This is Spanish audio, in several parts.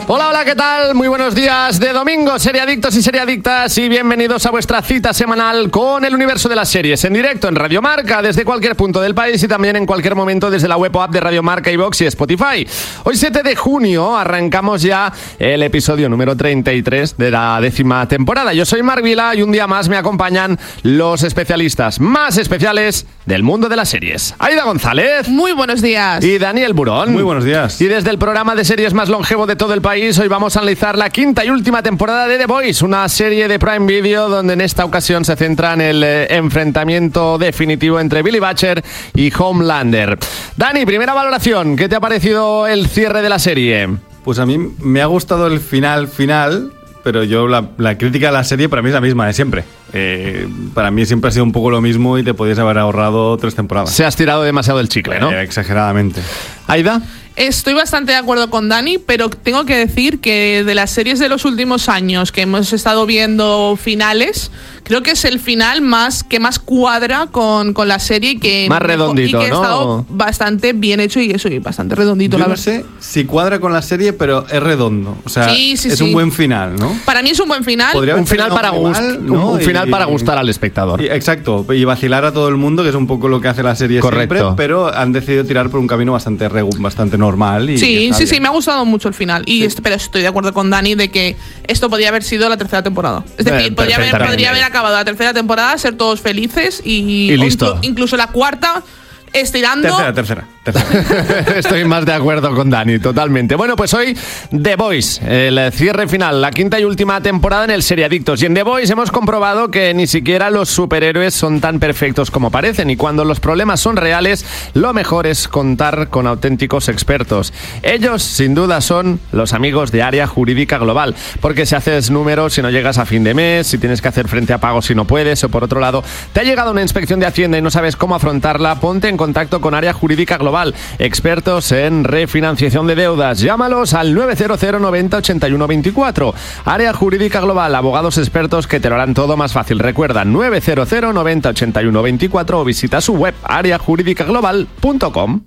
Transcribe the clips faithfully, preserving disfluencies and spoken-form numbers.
Hola, hola, ¿qué tal? Muy buenos días de domingo, seriadictos y seriadictas, y bienvenidos a vuestra cita semanal con el universo de las series, en directo en Radio Marca, desde cualquier punto del país y también en cualquier momento desde la web o app de Radio Marca, iVoox y Spotify. Hoy, siete de junio, arrancamos ya el episodio número treinta y tres de la décima temporada. Yo soy Marc Vila y un día más me acompañan los especialistas más especiales del mundo de las series. Aida González. Muy buenos días. Y Daniel Burón. Muy buenos días. Y desde el programa de series más longevo de todo el país, hoy vamos a analizar la quinta y última temporada de The Boys, una serie de Prime Video donde en esta ocasión se centra en el eh, enfrentamiento definitivo entre Billy Butcher y Homelander. Dani, primera valoración, ¿qué te ha parecido el cierre de la serie? Pues a mí me ha gustado el final final, pero yo la, la crítica de la serie para mí es la misma de siempre. Eh, para mí siempre ha sido un poco lo mismo y te podías haber ahorrado tres temporadas. Se has tirado demasiado el chicle, ¿no? Eh, exageradamente. ¿Aida? Estoy bastante de acuerdo con Dani, pero tengo que decir que de las series de los últimos años que hemos estado viendo finales, creo que es el final más que más cuadra con, con la serie y que, más redondito, y que ¿no? ha estado bastante bien hecho y eso, y bastante redondito. Yo la no verdad. sé si cuadra con la serie, pero es redondo. O sea, Sí, sí, es sí. un buen final, ¿no? Para mí es un buen final. Podría haber Un final para terminado gust- muy mal, ¿no? un final Y- para gustar al espectador. y- exacto, y vacilar a todo el mundo, que es un poco lo que hace la serie Correcto. siempre, pero han decidido tirar por un camino bastante regu- bastante normal. Y Sí, está sí, bien. sí, me ha gustado mucho el final. Y Sí. est- pero estoy de acuerdo con Dani de que esto podría haber sido la tercera temporada. Es decir, Eh, podría, haber, perfectamente. podría haber acabado la tercera temporada, ser todos felices y, Y o listo. inclu- incluso la cuarta estirando. Tercera, tercera, tercera. Estoy más de acuerdo con Dani, totalmente. Bueno, pues hoy The Boys, el cierre final, la quinta y última temporada en el Seriadictos. Y en The Boys hemos comprobado que ni siquiera los superhéroes son tan perfectos como parecen, y cuando los problemas son reales, lo mejor es contar con auténticos expertos. Ellos, sin duda, son los amigos de Área Jurídica Global, porque si haces números, si no llegas a fin de mes, si tienes que hacer frente a pagos si no puedes, o por otro lado, te ha llegado una inspección de Hacienda y no sabes cómo afrontarla, ponte en contacto con Área Jurídica Global, expertos en refinanciación de deudas. Llámalos al nueve cero cero noventa ochenta y uno veinticuatro. Área Jurídica Global, abogados expertos que te lo harán todo más fácil. Recuerda, nueve cero cero noventa ochenta y uno veinticuatro o visita su web área jurídica global punto com.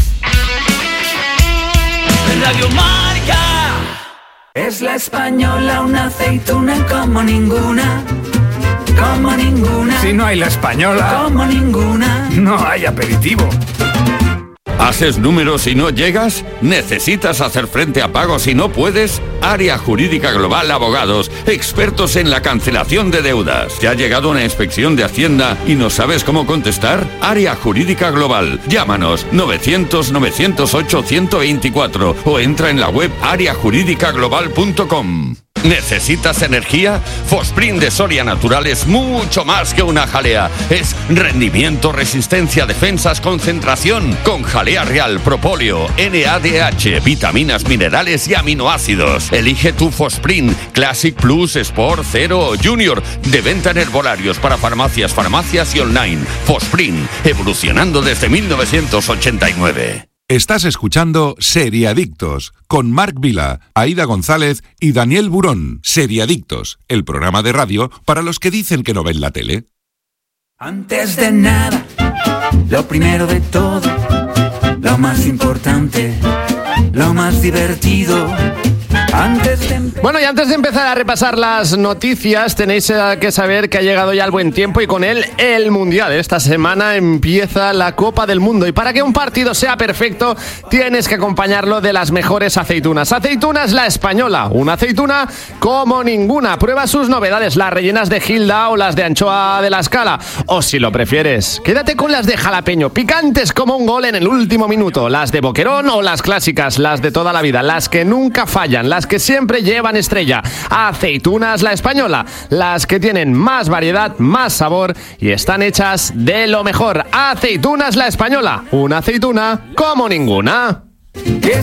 Radio Marca. Es la española, una aceituna como ninguna. Como ninguna. Si no hay la española, Como ninguna. no hay aperitivo. ¿Haces números y no llegas? ¿Necesitas hacer frente a pagos y no puedes? Área Jurídica Global Abogados, expertos en la cancelación de deudas. ¿Te ha llegado una inspección de Hacienda y no sabes cómo contestar? Área Jurídica Global. Llámanos novecientos novecientos ocho ciento veinticuatro o entra en la web área jurídica global punto com. ¿Necesitas energía? Fosprint de Soria Natural es mucho más que una jalea. Es rendimiento, resistencia, defensas, concentración. Con jalea real, propóleo, N A D H, vitaminas, minerales y aminoácidos. Elige tu Fosprint Classic Plus, Sport, Zero o Junior. De venta en herbolarios para farmacias, farmacias y online. Fosprint, evolucionando desde mil novecientos ochenta y nueve. Estás escuchando Seriadictos con Marc Vila, Aida González y Daniel Burón. Seriadictos, el programa de radio para los que dicen que no ven la tele. Antes de nada, lo primero de todo, lo más importante, lo más divertido. Antes de empe- Bueno, y antes de empezar a repasar las noticias, tenéis eh, que saber que ha llegado ya el buen tiempo y con él el Mundial. Esta semana empieza la Copa del Mundo y para que un partido sea perfecto tienes que acompañarlo de las mejores aceitunas. Aceitunas La Española, una aceituna como ninguna. Prueba sus novedades, las rellenas de Gilda o las de anchoa de la Escala. O si lo prefieres, quédate con las de jalapeño, picantes como un gol en el último minuto. Las de boquerón o las clásicas, las de toda la vida, las que nunca fallan, las que siempre llevan estrella. Aceitunas La Española, las que tienen más variedad, más sabor y están hechas de lo mejor. Aceitunas La Española, una aceituna como ninguna. que